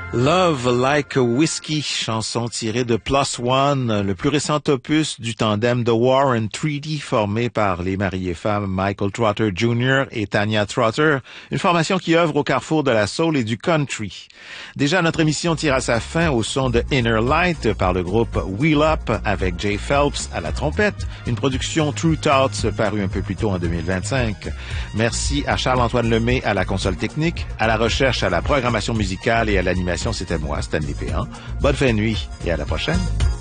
Love Like a Whiskey, chanson tirée de Plus One, le plus récent opus du tandem The War and 3D formé par les mariés femmes Michael Trotter Jr. et Tanya Trotter, une formation qui œuvre au carrefour de la soul et du country. Déjà, notre émission tire à sa fin au son de Inner Light par le groupe Wheel Up avec Jay Phelps à la trompette, une production True Thoughts parue un peu plus tôt en 2025. Merci à Charles-Antoine Lemay à la console technique, à la recherche, à la programmation musicale et à l'animation. C'était moi, Stanley Péan. Bonne fin de nuit et à la prochaine.